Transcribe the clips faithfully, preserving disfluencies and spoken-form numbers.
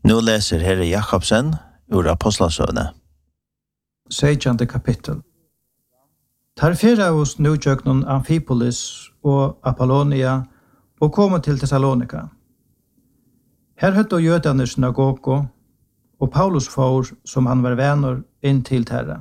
Nu läser Herre Jakobsen ur Apostlasøvne. Sejtjande kapittel. Tar fyrra hos nujøknon Amphipolis og Apollonia og kom til Thessalonika. Her høtte jødane synagogo, og Paulus får, som han var venner, inn til terra.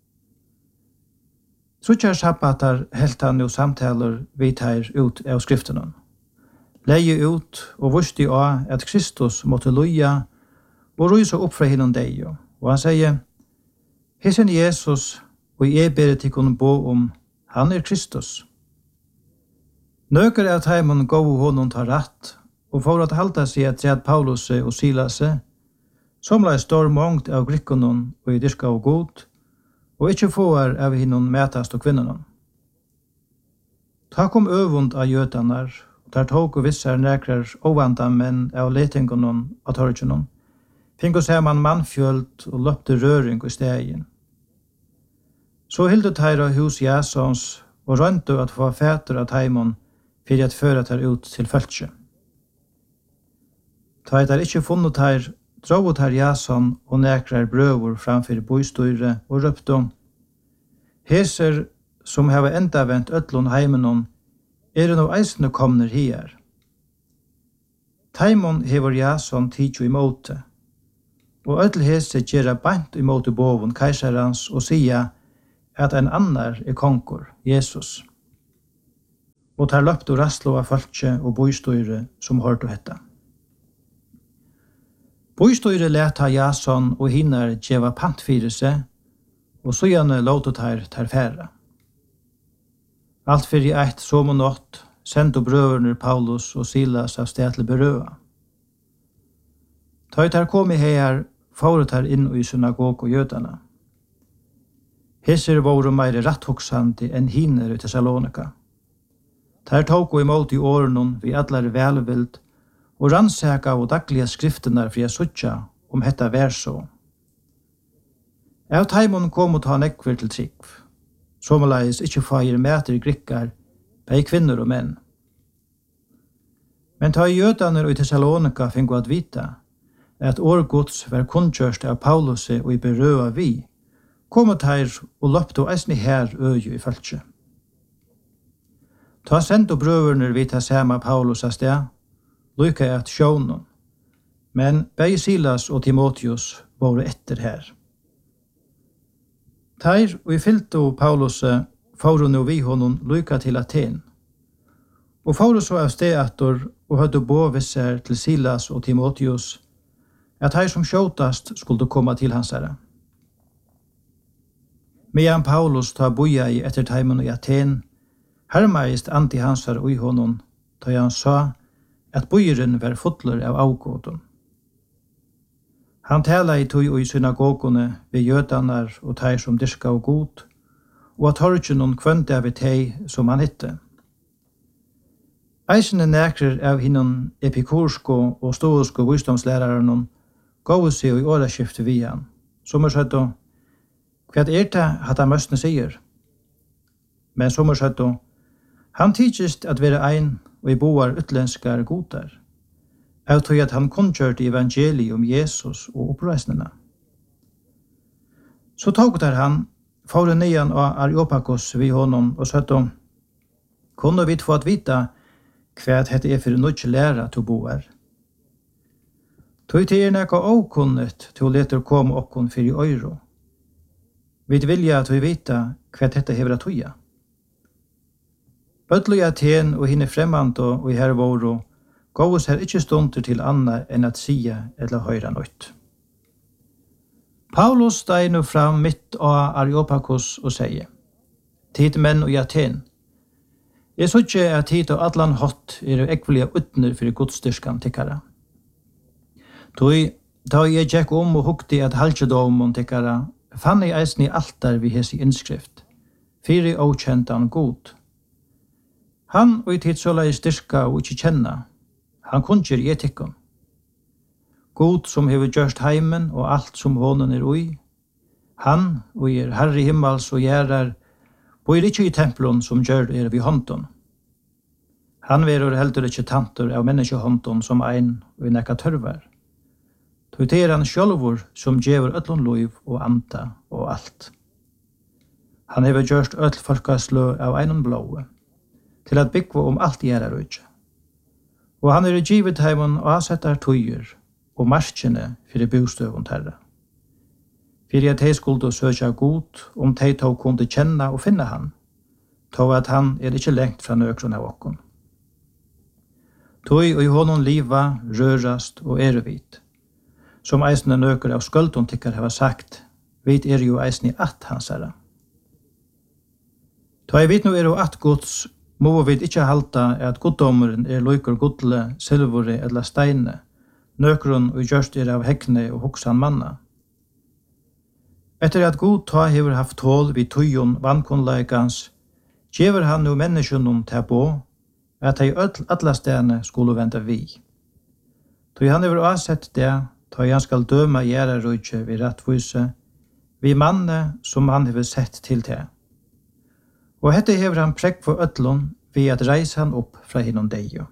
Trutjar sabbatar helt han jo samtaler vidt her ut av skriftene. Leie ut og vusti av at Kristus måtte loja og rysa opp fra hinnom deg. Og han sier, Hesen Jesus, og jeg ber til kunne bo om, han er Kristus. Nøker av teimen gav honom ta ratt, og for at halda seg at tread Paulus og Silas, som la stor mångt av grikkonon og i dyrka og god, og ikkje får av hinnom metast og kvinnonon. Ta kom øvund av jødanar, og der tog og vissar nekrar ovanda menn av letingonon av torgenon, fink og ser man mannfjöld og løpte røring i stegin. Så hildu teira hus Jasons og røntu at få fætur av teimon fyrir at føra teir ut til fölkje. Ta eit er ikkje funnet teir, dro teir Jason og nekrar brøvur framfyr boistøyre og røptu. Heser som hava enda vent öllun heimenon er no eisne komner hier. Teimon hever Jason tidjo i måte, og öll hese gjerra bant i måte bovun keisarans og sia at en annar er konkur, Jesus. Og tar løpt og rastlo av fölkje og boistøyre som hørte hetta. Boistøyre leta Jason og hinnar djeva pant fyrir seg, og så gjerne låtet her tar færa. Alt fyrir eit som og nått, sendte brøverne Paulus og Silas av sted til berøa. Ta ut her kom i her, fåret her inn i synagog og jødana. Hesser våre meire ratthoksandi enn hinner i Thessalonika. Der tog og imot i årenon vi allar velvild, og rannsaka og dagliga skriftenar fri a suttja om hetta verso. Av taimon kom og ta nekver til trikv, somaleis ikkje feir meter grikkar, bei kvinner og menn. Men ta i jødaner og i Thessalonika fingo at vita, at årgods var kunnkjørst av Paulus og i berøa vi, kom og teir og løpte og eisne her øyu i fölkje. Ta sendt og brøverner vita sama Paulus av sted, lykka at sjånen, men begge Silas og Timotheus var etter her. Teir og i fylto Paulus får nå vi honom lykka til Aten, og får så av sted etter og hadde bo visser til Silas og Timotheus, at her som sjåtast skulle komme til hans herre. Medan Paulus ta boja i etter teimen i Aten, hermeist anti hans herre ui honom, da han sa at bojeren var fotler av avgåten. Han tala i tog i synagogene ved jødanar og teir som dyrka og god, og at torgenon kvønte av tei som han hitte. Eisene nekrer av hinnon epikursko og stoisko visdomslæraren gav seg i åraskiftet vi han, som er søtt og hva er det at han møstene sier? Men som er søtt og han tidsist at være ein og i boar utlenskar godar, av tog at han kunnkjørte evangeliet om Jesus og oppreisnena. Så tog der han, fåre nian av Areopagos vi honom og søtt og kunne vi få at vita hva dette er for nødje læra til boar. Tog til er nekka åkunnet til å lete komme okkon for i øyro. Vi vilja at vi vita hva dette hever at toja. Bøtlo i Aten og hinne fremmande og i her våro gav oss her ikkje stunder til anna enn at sia eller høyra nøyt. Paulus steg nu fram mitt av Areopagos og sier, Tid menn og i Aten, jeg så ikke at tid og atlan hot er ekvelige utner for godstyrskan tikkara. Tog, da jeg gikk om og hukte at halvdjedomon tikkara, fann jeg eisen i altar vi hes i innskrift, fyri okjentan god. Han og i tid så la jeg styrka og ikkje kjenna, han kunnkjer i etikken. God som hever gjørst heimen og alt som hånden er ui, han og er herre himmels og gjerrar, bor ikkje i templon som gjør er vi hånden. Han verur heldur ikkje tantur av menneskehånden som ein og i nekka tørvar. Tog det er han sjálvur som gjever öllun liv og anda og alt. Han hever gjørst öll folkaslø av einun blåe, til at byggva om alt i æra røyja. Og han er i givet heimun og avsettar tøyer og marskjene fyrir bostøvun terra. Fyrir at hei skuldu søkja god om hei tog kunde kjenna og finna han, tog at han er ikkje lengt fra nøkron av okkon. Tøy og i honom liva, rørast og erevit. Som eisne nøker av skuldun tikkar hava sagt, vit er jo eisne at hansara. Tøy vit nu er jo at gods, må vi ikkje halta at goddomeren er loikur godle, silvore eller steine, nøkron og gjørst er av hekne og hoksan manna. Etter at god ta hever haft tål vid tøyon vannkonleikans, gjever han nu menneskjønnen til på, at hei öll alla stene skulle venda vi. Tøy han hever avsett det, tøy han skal døma gjæra røyke vid rattvise, vi manne som han hever sett til det. Og hette hever han prekk for öllun ved at reise han opp fra hinnom deio.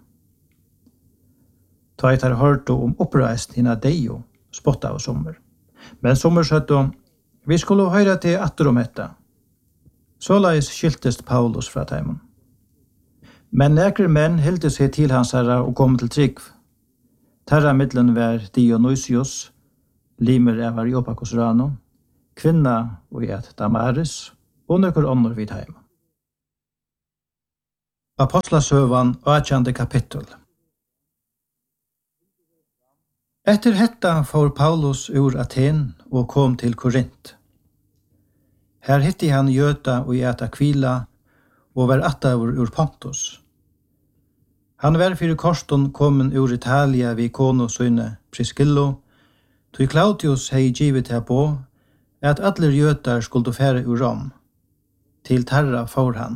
Tøy tar hørte om oppreist hinna deio, spotta av sommer. Men sommer søtte vi skulle høyre til atter om etta. Såleis skiltest Paulus fra teimen. Men nekre menn hilde seg til hans herra og kom til trygg. Terra middelen var Dionysius, limer av Areopagos rano, kvinna og et Damaris, og nøkker ånder vid heim. Apostlasøvan, åttjande kapittel. Etter hetta får Paulus ur Aten og kom til Korint. Her hitti han Gjøta og Gjæta Kvila og var attavur ur Pontus. Han var fyrir korston kommen ur Italia vid konu søyne Priscillo, tog Claudius hei givet her på at allir Gjøtar skulle fære ur Rom. Til Tarra får han.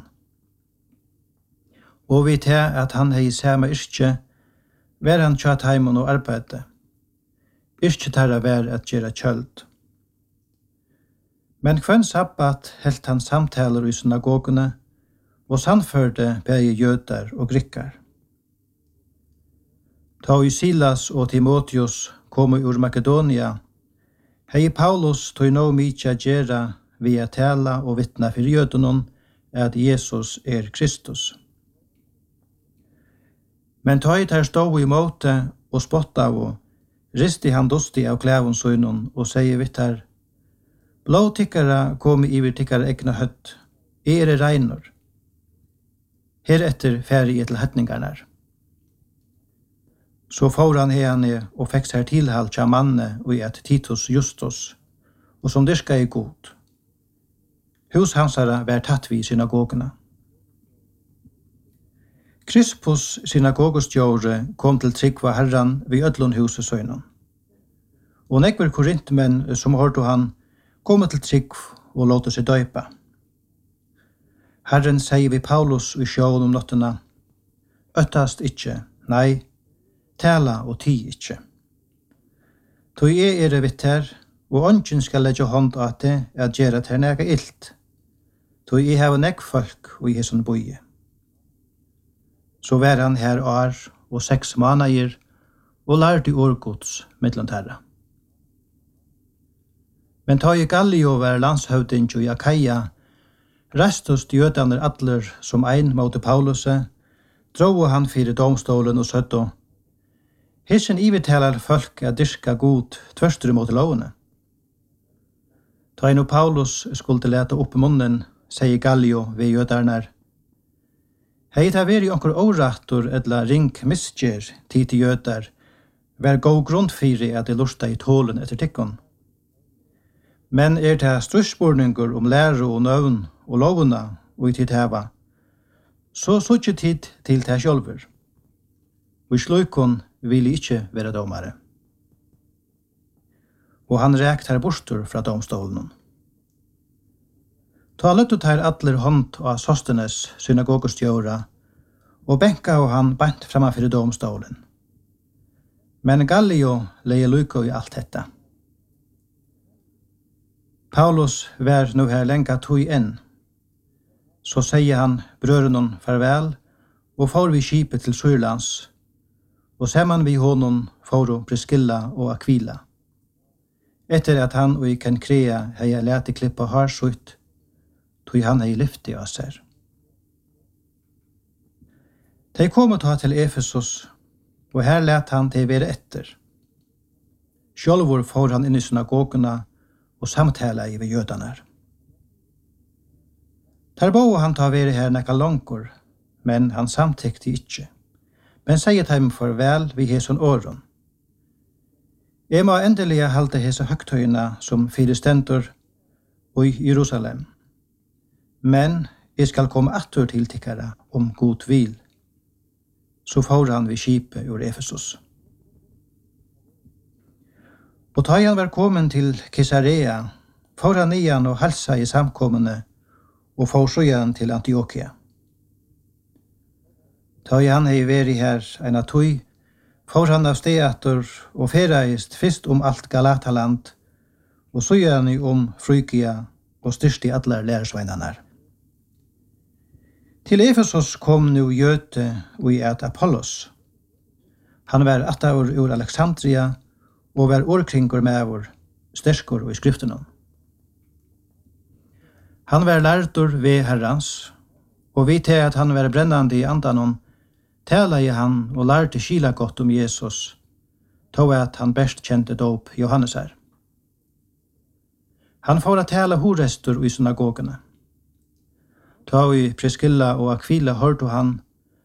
Og vid det at han hei samme yrkje, var han tjatt heimen og arbeidde. Yrkje Tarra var at gjera kjöld. Men kvann sabbat helt han samtaler i synagogene, og sannførde begge jøder og grikkar. Ta i Silas og Timotheus kom ur Makedonia, hei Paulus tog nå mykje gjera via tala og vittna for jødenon at Jesus er Kristus. Men tog her stå i måte og spotta av, risti han dosti av klævun søgnon og sier vitt her, blå tikkara kom iver tikkara egna høtt, er er reinor. Heretter færi i til høttningarnar. Så får han henne og fikk seg tilhalt tja manne og et Titus Justus, og som dyrka i god. Hus hansara var tatt vi synagogene. Krispus synagogostjåre kom til tryggva herran vid ödlun husesøgnen. Og nekver korintmenn som hørte han kom til trygg og låte seg døypa. Herren sier vi Paulus i sjåen om nottena, øttast ikkje, nei, tala og ti ikkje. Tog jeg er vitt her, og ånden skal legge hånd at det er gjøre til nega illt. Tog jeg har nekk folk og jeg som boie. Så var han her år og seks måneder, og lærte årgods mittlant herra. Men ta i Gallio var landshøvding og Akaia, restos jødaner atler som ein mot Pauluse, dro han fyrir domstolen og søtto. Hissen ivetalar folk at dyrka god tvørstur mot lovene. Ta inn og Paulus skulle leta opp munnen, sier Gallio ved jødarnar. Hei ta veri onkur årattor edla ring misgjer tid til jødar, var god grunn fyrir at de lusta i tålen etter tikkon. Men er det strøsspurningur om lære og nøvn og lovuna og i tid heva, så suttje tid til det sjølver. Og i sløykon vil ikkje være domare. Og han rekt her bortur fra domstolen. Ta løttet her atler hånd av Sostenes synagogostjåra, og benka og han bant framafyr domstolen. Men Gallio leie lyko i alt detta. Paulus var nu her lenga tog enn. Så sier han brørenon farvel, og får vi skipet til Syrlands, og ser man vi honom får Priscilla og Aquila. etter at han og i Kenkrea hei leti klippa harsutt, tog han hei lyfti av seg. De kom ta til Efesus, og her let han til være etter. Sjálvor får han inn i synagogene og samtala i ved jødene. Der bo han ta være her nekka langkur, men han samtykte ikkje. Men sier dem farvel vi heson åren. Jeg må endelig halte hese høgtøyene som fire stendur i Jerusalem. Men jeg skal komme atter til tikkere om god vil. Så får han ved skipet ur Efesus. Og da han var kommet til Caesarea, får han igjen og halsa i samkommende og får så igjen til Antiokia. Da han hei væri her en av tog, får han av steater og fereist først om alt Galataland, og så igjen om Frygia og styrst i alle lærersveinene. Til Efesus kom nu Jøte og i et Apollos. Han var attaur ur Alexandria og var årkringur med vår sterskor og i skriftene. Han var lærtur ved Herrans, og vi til at han var brennande i andanon, tala i han og lærte skila godt om Jesus, tog at han best kjente dåp Johannes her. Han får at tala horestur i synagogene. Ta i Priscilla og Aquila hørte han